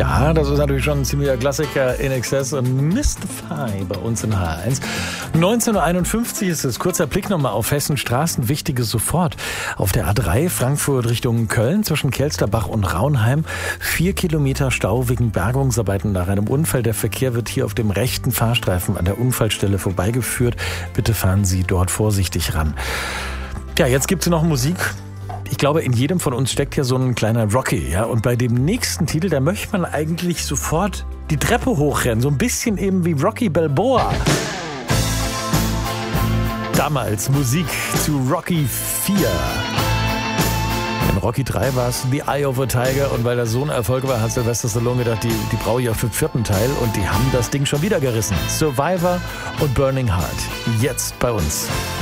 Ja, das ist natürlich schon ein ziemlicher Klassiker. In Excess und Mystify bei uns in H1. 19.51 Uhr ist es. Kurzer Blick nochmal auf Hessen Straßen. Wichtiges sofort. Auf der A3 Frankfurt Richtung Köln zwischen Kelsterbach und Raunheim. 4 Kilometer Stau wegen Bergungsarbeiten nach einem Unfall. Der Verkehr wird hier auf dem rechten Fahrstreifen an der Unfallstelle vorbeigeführt. Bitte fahren Sie dort vorsichtig ran. Ja, jetzt gibt's noch Musik. Ich glaube, in jedem von uns steckt ja so ein kleiner Rocky, ja. Und bei dem nächsten Titel, da möchte man eigentlich sofort die Treppe hochrennen. So ein bisschen eben wie Rocky Balboa. Damals Musik zu Rocky 4. In Rocky 3 war es The Eye of a Tiger. Und weil das so ein Erfolg war, hat Sylvester Stallone gedacht, die brauche ich auch für den 4. Teil. Und die haben das Ding schon wieder gerissen. Survivor und Burning Heart. Jetzt bei uns.